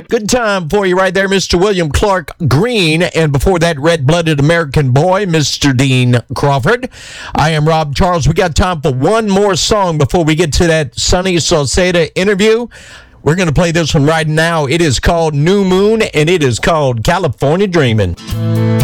Good time for you right there, Mr. William Clark Green. And before that, red-blooded American boy, Mr. Dean Crawford. I am Rob Charles. We got time for one more song before we get to that Sonny Salceda interview. We're going to play this one right now. It is called New Moon, and it is called California Dreamin'.